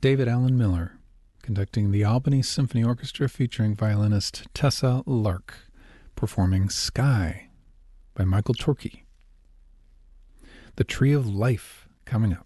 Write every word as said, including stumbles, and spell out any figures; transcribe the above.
David Allen Miller, conducting the Albany Symphony Orchestra featuring violinist Tessa Lark, performing Sky by Michael Torke. The Tree of Life coming up.